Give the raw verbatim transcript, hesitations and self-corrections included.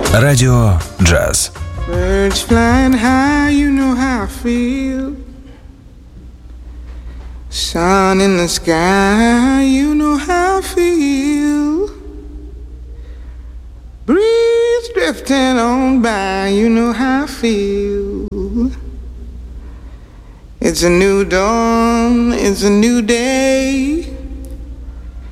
Радио Джаз. Birds flying high, you know how I feel. Sun in the sky, you know how I feel. Breeze drifting on by, you know how I feel. It's a new dawn, it's a new day.